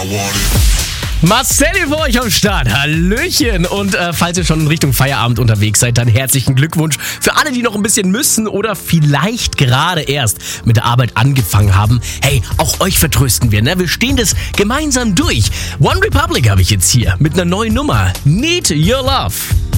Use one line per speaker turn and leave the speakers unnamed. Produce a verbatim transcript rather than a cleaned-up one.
Marcel für euch am Start. Hallöchen. Und äh, falls ihr schon in Richtung Feierabend unterwegs seid, dann herzlichen Glückwunsch. Für alle, die noch ein bisschen müssen oder vielleicht gerade erst mit der Arbeit angefangen haben. Hey, auch euch vertrösten wir, ne? Wir stehen das gemeinsam durch. One Republic habe ich jetzt hier mit einer neuen Nummer. Need Your Love.